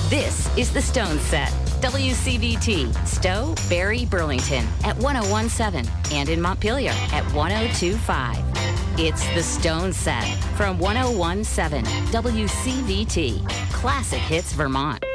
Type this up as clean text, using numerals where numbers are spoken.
This is the Stone Set. WCVT, Stowe, Barry, Burlington at 1017 and in Montpelier at 1025. It's the Stone Set from 1017 WCVT, Classic Hits Vermont.